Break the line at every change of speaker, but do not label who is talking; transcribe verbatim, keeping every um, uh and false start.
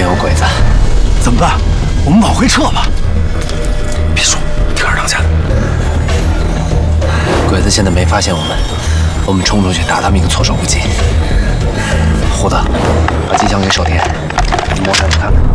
面有鬼子，
怎么办？我们往回撤吧。
别说，听二当家的。鬼子现在没发现我们，我们冲出去打他们一个措手不及。胡子，把机枪给守天，你摸上去看看。